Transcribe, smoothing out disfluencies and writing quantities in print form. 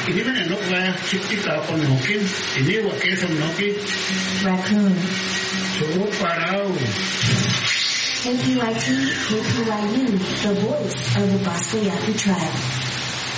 Ini mana nok lah kita penukin. Ini wakil penukin. Raccoon. So parau. KPYT, KPYU, the voice of the Basquiat tribe.